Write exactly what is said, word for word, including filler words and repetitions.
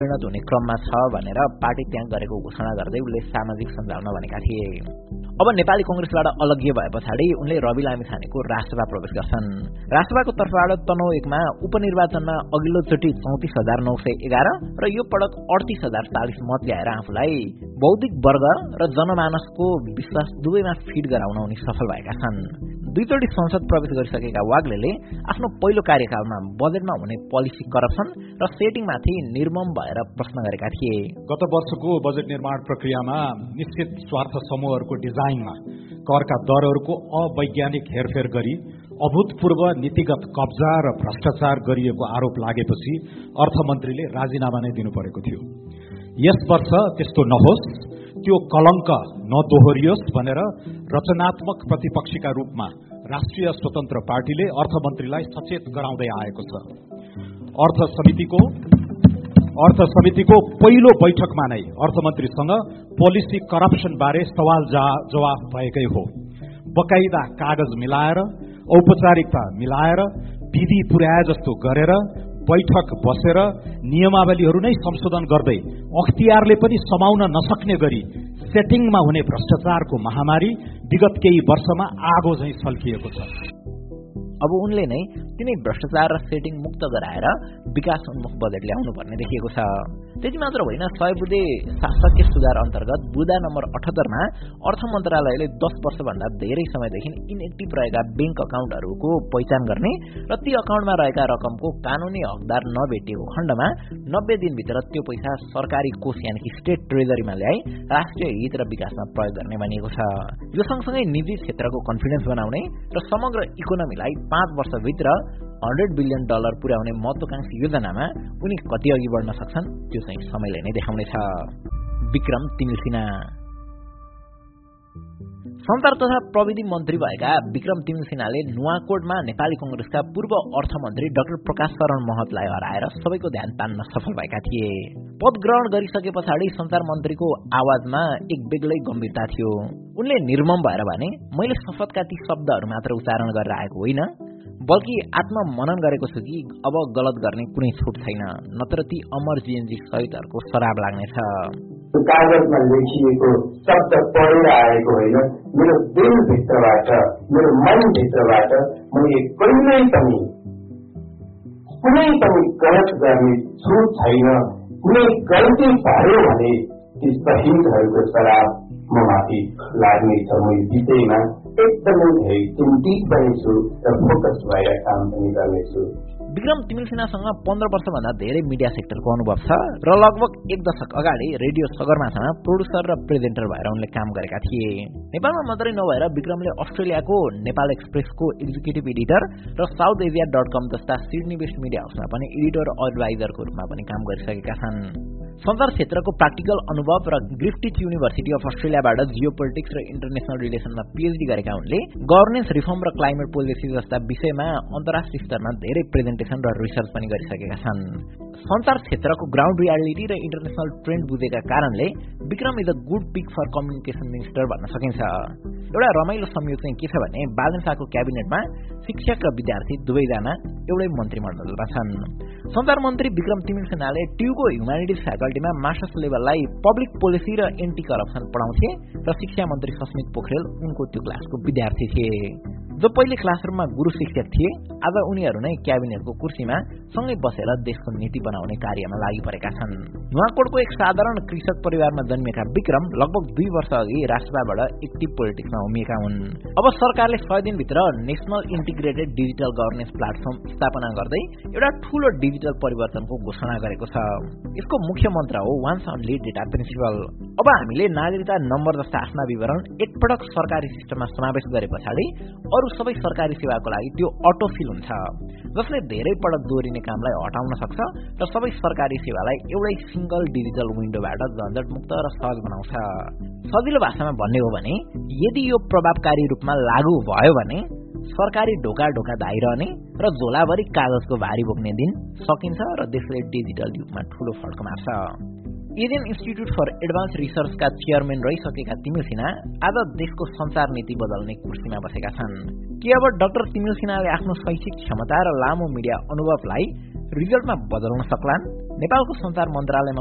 परिणत हुने क्रममा छ भनेर पार्टी त्याग गरेको घोषणा गर्दै उनले सामाजिक सञ्जालमा भनेका थिए। अब नेपाली कांग्रेसबाट अलग्गिए भए पछाडि उनले रवि लामिछानेको राष्ट्रसभा प्रवेश गर्छन्। राष्ट्रसभाको तर्फबाट तनहुँ एकमा उपनिर्वाचनमा अघिल्लो चोटि चौतिस हजार नौ सय एघार र यो पटक अडतिस हजार चालिस मत ल्याएर आफूलाई बौद्धिक वर्ग र जनमानसको विश्वास दुवैमा फिट गराउन उनी सफल भएका छन्। दुईचोटि संसद प्रवेश गरिसकेका वाग्लेले आफ्नो पहिलो कार्यकालमा बजेटमा हुने पोलिसी करप्सन र सेटिङमाथि निर्मम भएर प्रश्न गरेका थिए। गत वर्षको बजेट निर्माण प्रक्रियामा निश्चित स्वार्थ समूहहरूको डिजाइनमा करका दरहरूको अवैज्ञानिक हेरफेर गरी अभूतपूर्व नीतिगत कब्जा र भ्रष्टाचार गरिएको आरोप लागेपछि अर्थमन्त्रीले राजीनामा नै दिनु परेको थियो। यस वर्ष त्यस्तो नहोस्, त्यो कलंक नदोहोरियोस् भनेर रचनात्मक प्रतिपक्षीका रूपमा राष्ट्रिय स्वतन्त्र पार्टीले अर्थमन्त्रीलाई सचेत गराउँदै आएको छ। अर्थ समितिको अर्थ समितिको पहिलो बैठकमा नै अर्थमन्त्रीसँग पोलिसी करप्सन बारे सवाल जवाफ भएकै हो। बकाइदा कागज मिलाएर, औपचारिकता मिलाएर, विधि पुर्याए जस्तो गरेर बैठक बसेर नियमावलीहरू नै संशोधन गर्दै अख्तियारले पनि समाउन नसक्ने गरी सेटिङमा हुने भ्रष्टाचारको महामारी विगत केही वर्षमा आगो झैं सल्किएको छ। अब उनले नै तिनै भ्रष्टाचार र सेटिङ मुक्त गराएर विकास उन्मुख बजेट ल्याउनु पर्ने देखिएको छ। त्यति मात्र होइन, सय बुँदे शासकीय सुधार अन्तर्गत बुँदा नम्बर अठहत्तरमा अर्थ मन्त्रालयले दस वर्षभन्दा धेरै समयदेखि इनएक्टिभ रहेका ब्याङ्क अकाउन्टहरूको पहिचान गर्ने र ती अकाउन्टमा रहेका रकमको कानूनी हकदार नभेटिएको खण्डमा नब्बे दिनभित्र त्यो पैसा सरकारी कोष यानि कि स्टेट ट्रेजरीमा ल्याई राष्ट्रिय हित र विकासमा प्रयोग गर्ने भनिएको छ। यो सँगसँगै निजी क्षेत्रको कन्फिडेन्स बनाउने र समग्र इकोनोमीलाई पाँच वर्षभित्र हन्ड्रेड बिलियन डलर पुर्याउने महत्वाकांक्षी योजनामा उनी कति अघि बढ्न सक्छन् त्यो चाहिँ समयले नै देखाउनेछ। विक्रम तिमिल सिन्हा संचार तथा प्रविधि मन्त्री भएका विक्रम तिमिल सिन्हाले नुवाकोटमा नेपाली कांग्रेसका पूर्व अर्थमन्त्री डाक्टर प्रकाश शरण महतलाई हराएर सबैको ध्यान तान्न सफल भएका थिए। पद ग्रहण गरिसके पछाडि संचार मन्त्रीको आवाजमा एक बेग्लै गम्भीरता थियो। उनले निर्मम भएर भने, मैले शपथका ती शब्दहरू मात्र उच्चारण गरेर आएको होइन, बल्कि आत्ममनन गरेको छु कि अब गलत गर्ने कुनै छुट छैन, नत्र ती अमर जीएनजी शहीदहरूको शराब लाग्नेछ। कागजमा लेखिएको शब्द पढेर आएको होइन, मेरो दिलभित्रबाट, मेरो मनभित्रबाट मैले कहिल्यै पनि कुनै पनि गलत गर्ने छुट छैन। कुनै गल्ती भयो भने ती शहीदहरूको शराब म माथि लाग्नेछ। म यो विषयमा एकदमै धेरै चिन्तित पनि छु र फोकस भएर काम पनि गर्नेछु। विक्रम तिमिल सिन्हासँग पन्ध्र वर्षभन्दा धेरै मिडिया सेक्टरको अनुभव छ र लगभग एक दशक अगाडि रेडियो सगरमाथामा प्रोड्युसर र प्रेजेन्टर भएर उनले काम गरेका थिए। नेपालमा मात्रै नभएर विक्रमले अस्ट्रेलियाको नेपाल एक्सप्रेसको एक्जिक्युटिभ एडिटर र साउथ एसिया डट कम जस्ता सिडनी बेस्ड मिडिया हाउसमा पनि एडिटर एडभाइजरको रूपमा पनि काम गरिसकेका छन्। संचार क्षेत्रको प्राक्टिकल अनुभव र ग्रिफ्टिथ युनिभर्सिटी अफ अस्ट्रेलियाबाट जियो पोलिटिक्स र इन्टरनेशनल रिलेसनमा पीएचडी गरेका उनले गभर्नेन्स रिफर्म र क्लाइमेट पोलिसी जस्ता विषयमा अन्तर्राष्ट्रिय स्तरमा धेरै प्रेजेन्टेसन र रिसर्च पनि गरिसकेका छन्। संचार क्षेत्रको ग्राउन्ड रियालिटी र इन्टरनेशनल ट्रेन्ड बुझेका कारणले Vikram is a good pick for communication minister भन्न सकिन्छ। एउटा रमाइलो संयोग चाहिँ के छ भने बालन शाहको क्याबिनेटमा शिक्षक र विद्यार्थी दुवैजना एउटै मन्त्रीमण्डलमा छन्। संचार मन्त्री विक्रम तिमिल सिन्हाले ट्युको ह्युम्यानिटिज फ्याकल्टीमा मास्टर्स लेभललाई पब्लिक पोलिसी र एन्टी करप्सन पढाउँथे र शिक्षा मन्त्री सस्मित पोखरेल उनको त्यो क्लासको विद्यार्थी थिए। जो पहिले क्लासरुममा गुरु शिक्षक थिए, आज उनीहरू नै क्याबिनेटको कुर्सीमा सँगै बसेर देशको नीति बनाउने कार्यमा लागि परेका छन्। नुवाकोटको एक साधारण कृषक परिवारमा जन्मिएका विक्रम लगभग दुई वर्ष अघि राष्ट्रसभाबाट एक्टिभ पोलिटिक्समा उमिएका हुन्। अब सरकारले सय दिनभित्र national integrated digital governance platform स्थापना गर्दै एउटा ठूलो डिजिटल परिवर्तनको घोषणा गरेको छ। यसको मुख्य मन्त्र हो वान्स ओन्ली डेटा प्रिन्सिपल। अब हामीले नागरिकता नम्बर जस्ता आफ्ना विवरण एकपटक सरकारी सिस्टममा समावेश गरे पछाडि अरू सबै सरकारी सेवाको लागि त्यो अटोफिल हुन्छ, जसले धेरै पटक दोहोरिने कामलाई हटाउन सक्छ र सबै सरकारी सेवालाई एउटै सिंगल डिजिटल विन्डोबाट झन्झट मुक्त र सहज बनाउँछ। सजिलो भाषामा भन्ने हो भने यदि यो प्रभावकारी रूपमा लागू भयो भने सरकारी ढोका ढोका धाइरहने र झोलाभरि कागजको भारी बोक्ने दिन सकिन्छ र देशले डिजिटल युगमा ठूलो फड्क मार्छ। Eden institute for advance रिसर्चका chairman रहिसकेका तिमिल Sinha आज देशको संचार नीति बदल्ने कुर्सीमा बसेका छन्। के अब डाक्टर तिमिल सिन्हाले आफ्नो शैक्षिक क्षमता र लामो मिडिया अनुभवलाई रिजल्टमा बदल्न सक्लान्? नेपालको सञ्चार मन्त्रालयमा